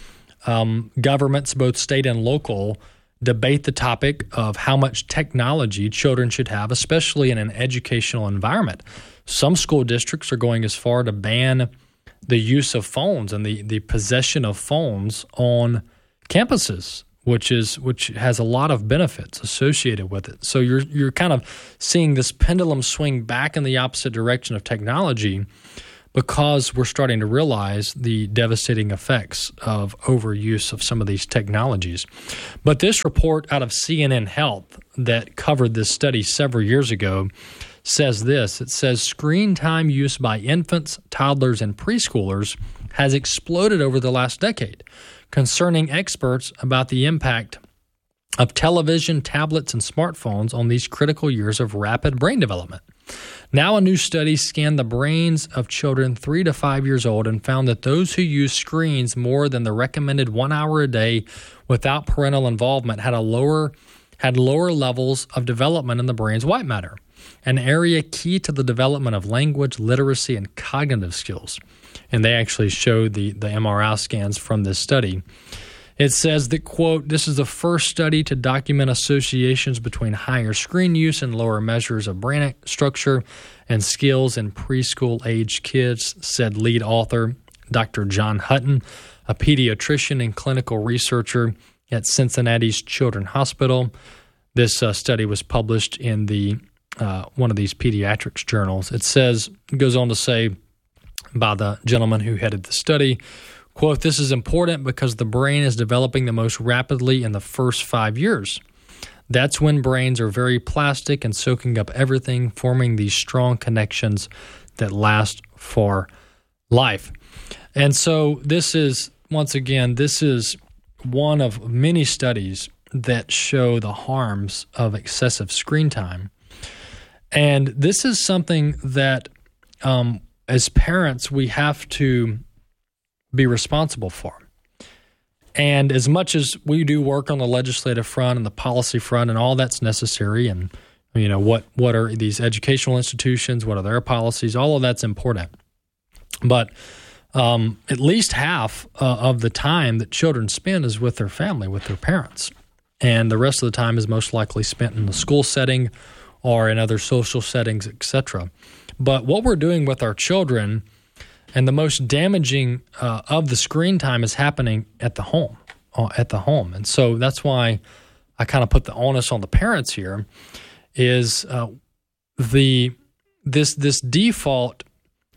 um, governments, both state and local, debate the topic of how much technology children should have, especially in an educational environment. Some school districts are going as far to ban the use of phones and the, the possession of phones on campuses, which is which has a lot of benefits associated with it. So you're you're kind of seeing this pendulum swing back in the opposite direction of technology, because we're starting to realize the devastating effects of overuse of some of these technologies. But this report out of C N N Health that covered this study several years ago says this. It says screen time use by infants, toddlers, and preschoolers has exploded over the last decade, concerning experts about the impact of television, tablets, and smartphones on these critical years of rapid brain development. Now, a new study scanned the brains of children three to five years old and found that those who use screens more than the recommended one hour a day without parental involvement had a lower had lower levels of development in the brain's white matter, an area key to the development of language, literacy, and cognitive skills. And they actually showed the, the M R I scans from this study. It says that, quote, this is the first study to document associations between higher screen use and lower measures of brain structure and skills in preschool-aged kids, said lead author Doctor John Hutton, a pediatrician and clinical researcher at Cincinnati's Children's Hospital. This uh, study was published in the uh, one of these pediatrics journals. It says, it goes on to say, by the gentleman who headed the study, quote, this is important because the brain is developing the most rapidly in the first five years. That's when brains are very plastic and soaking up everything, forming these strong connections that last for life. And so this is, once again, this is one of many studies that show the harms of excessive screen time. And this is something that, um, as parents, we have to be responsible for. And as much as we do work on the legislative front and the policy front and all that's necessary, and you know what what are these educational institutions, what are their policies, all of that's important. But um, at least half uh, of the time that children spend is with their family, with their parents. And the rest of the time is most likely spent in the school setting or in other social settings, et cetera. But what we're doing with our children, and the most damaging uh, of the screen time, is happening at the home, uh, at the home. And so that's why I kind of put the onus on the parents here, is uh, the this this default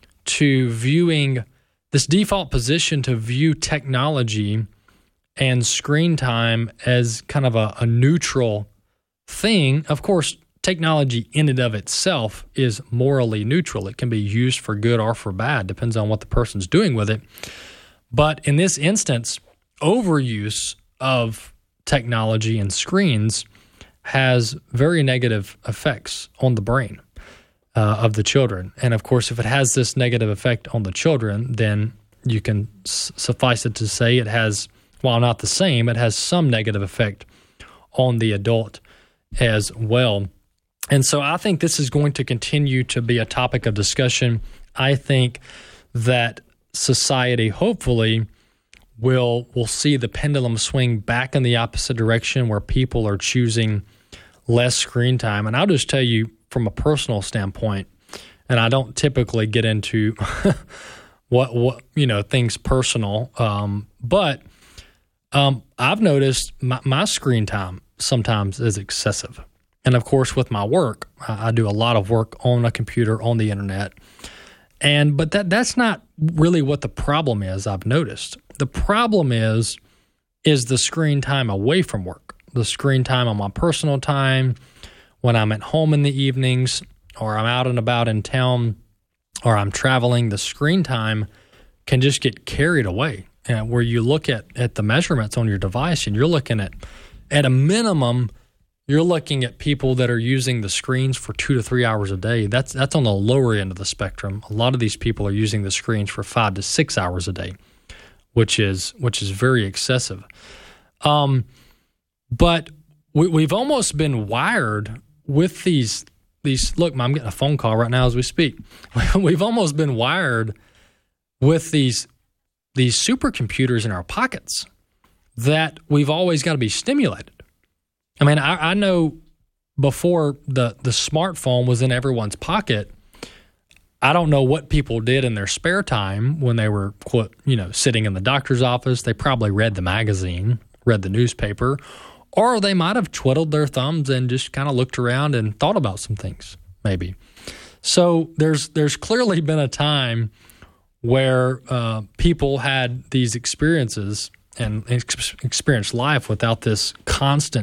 to viewing, this default position to view technology and screen time as kind of a, a neutral thing. Of course, technology in and of itself is morally neutral. It can be used for good or for bad, depends on what the person's doing with it. But in this instance, overuse of technology and screens has very negative effects on the brain uh, of the children. And of course, if it has this negative effect on the children, then you can s- suffice it to say it has, while not the same, it has some negative effect on the adult as well. And so I think this is going to continue to be a topic of discussion. I think that society, hopefully, will will see the pendulum swing back in the opposite direction, where people are choosing less screen time. And I'll just tell you from a personal standpoint, and I don't typically get into what what you know things personal, um, but um, I've noticed my, my screen time sometimes is excessive. And of course, with my work, I do a lot of work on a computer, on the internet. And but that that's not really what the problem is, I've noticed. The problem is is the screen time away from work, the screen time on my personal time, when I'm at home in the evenings, or I'm out and about in town, or I'm traveling. The screen time can just get carried away, and where you look at, at the measurements on your device, and you're looking at, at a minimum, you're looking at people that are using the screens for two to three hours a day. That's that's on the lower end of the spectrum. A lot of these people are using the screens for five to six hours a day, which is which is very excessive. Um, but we, we've almost been wired with these these. Look, I'm getting a phone call right now as we speak. We've almost been wired with these these supercomputers in our pockets. that we've always got to be stimulated. I mean, I, I know before the, the smartphone was in everyone's pocket, I don't know what people did in their spare time when they were, quote, you know, sitting in the doctor's office. They probably read the magazine, read the newspaper, or they might have twiddled their thumbs and just kind of looked around and thought about some things, maybe. So there's there's clearly been a time where uh, people had these experiences and ex- experienced life without this constant